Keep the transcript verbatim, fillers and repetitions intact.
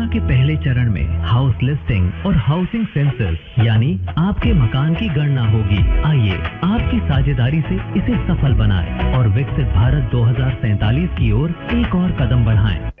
के पहले चरण में हाउस लिस्टिंग और हाउसिंग सेंसस यानी आपके मकान की गणना होगी। आइए आपकी साझेदारी से इसे सफल बनाएं और विकसित भारत दो हज़ार सैंतालीस की ओर एक और कदम बढ़ाएं।